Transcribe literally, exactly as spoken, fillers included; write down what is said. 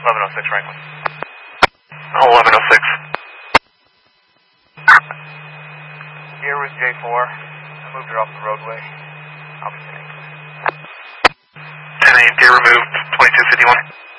eleven oh six Franklin. eleven oh six. Here was J four. I moved her off the roadway. I'll be ten eight. ten eight, deer removed, twenty-two fifty-one.